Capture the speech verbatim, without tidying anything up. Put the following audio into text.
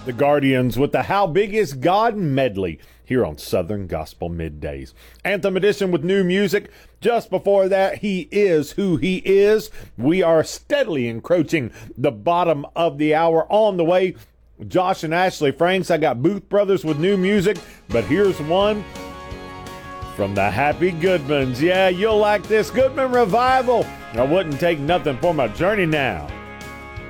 The Guardians with the How Big Is God medley here on Southern Gospel Middays. Anthem edition with new music. Just before that, He Is Who He Is. We are steadily encroaching the bottom of the hour. On the way, Josh and Ashley Franks. I got Booth Brothers with new music, but here's one from the Happy Goodmans. Yeah, you'll like this. Goodman Revival. I wouldn't take nothing for my journey now.